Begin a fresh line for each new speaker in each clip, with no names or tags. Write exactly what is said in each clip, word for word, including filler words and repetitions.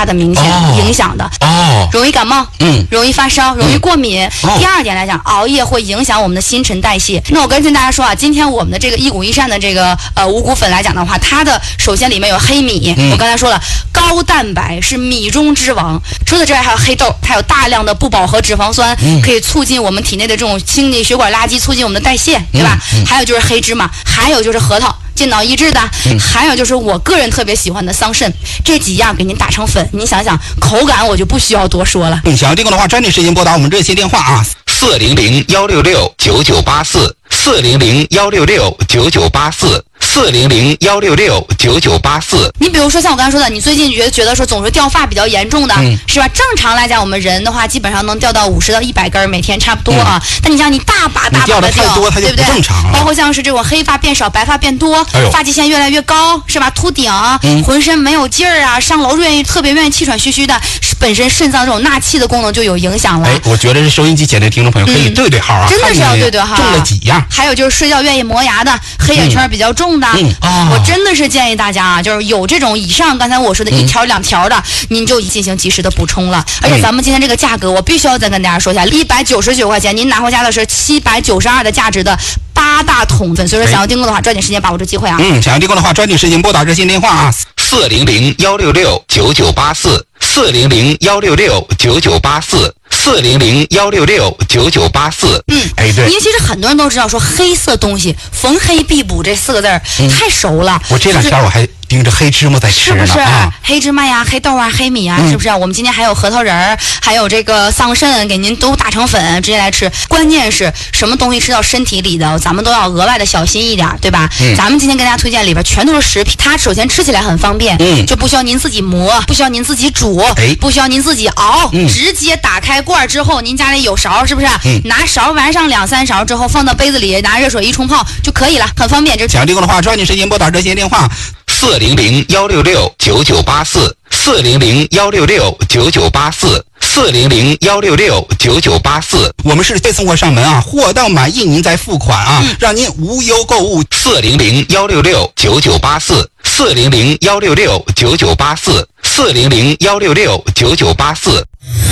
的明显影响的
哦，
容易感冒，
嗯，
容易发烧，容易过敏。
嗯哦、
第二点来讲，熬夜会影响我们的新陈代谢。那我跟大家说啊，今天我们的这个一谷一善的这个呃五谷粉来讲的话，它的首先里面有黑米，嗯、我刚才说了，高蛋白是米中之王。除此之外，还有黑豆，它有大量的不饱和脂肪酸，嗯、可以促进我们体内的这种清理血管垃圾，促进我们的代谢，对吧？嗯嗯、还有就是黑芝麻，还有就是核桃。健脑益智的，嗯、还有就是我个人特别喜欢的桑葚，这几样给您打成粉，您想想口感我就不需要多说了。
嗯，想要订购的话，抓紧时间拨打我们热线电话啊，四零零幺六六九九八四，四零零幺六六九九八四。四零零幺六六九九八四。
你比如说像我刚才说的，你最近觉得觉得说总是掉发比较严重的，嗯、是吧？正常来讲，我们人的话基本上能掉到五十到一百根，每天差不多啊。嗯、但你像你大把大把的掉，
对不
对？
正常了。
包括像是这种黑发变少、白发变多，哎、发际线越来越高，是吧？秃顶，嗯、浑身没有劲儿啊，上楼愿意特别愿意气喘吁吁的，本身肾脏这种纳气的功能就有影响了。
哎，我觉得这收音机前的听众朋友可以对对号啊，
嗯、真的是要对对号、啊。
中了几样？
还有就是睡觉愿意磨牙的，黑眼圈比较重的，
嗯啊、
我真的是建议大家啊，就是有这种以上刚才我说的一条、嗯、两条的，您就进行及时的补充了。而且咱们今天这个价格，我必须要再跟大家说一下，一百九十九块钱，您拿回家的是七百九十二的价值的八大桶粉。所以说，想要订购的话，抓紧时间把握这机会啊！
嗯，想要订购的话，抓紧时间拨打热线电话啊，四零零幺六六九九八四，四零零幺六六九九八四。四零零幺六六九九八四。
嗯，
哎，对，
因为其实很多人都知道说黑色东西逢黑必补这四个字儿、嗯、太熟了。
我这两天我还盯着黑芝麻在吃呢，
是不是？
啊、
黑芝麻呀、黑豆啊、黑米啊，嗯、是不是？我们今天还有核桃仁儿，还有这个桑葚，给您都打成粉，直接来吃。关键是什么东西吃到身体里的，咱们都要额外的小心一点，对吧？嗯、咱们今天跟大家推荐里边全都是食品，它首先吃起来很方便，嗯，就不需要您自己磨，不需要您自己煮，哎，不需要您自己熬，嗯、直接打开罐之后，您家里有勺，是不是？嗯、拿勺玩上两三勺之后，放到杯子里，拿热水一冲泡就可以了，很方便。这
想要订购的话，抓紧时间拨打热线电话。四零零幺六六九九八四，四零零幺六六九九八四，四零零幺六六九九八四。我们是配送货上门啊，货到满意您再付款啊，嗯、让您无忧购物。四零零幺六六九九八四，四零零幺六六九九八四，四零零幺六六九九八四。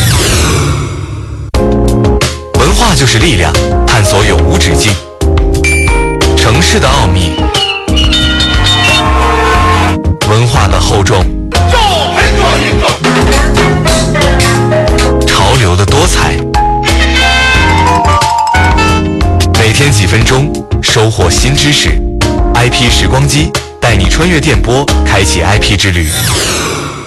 文化就是力量，探索永无止境。城市的奥秘。文化的厚重，潮流的多彩，每天几分钟，收获新知识。I P 时光机带你穿越电波，开启 I P 之旅。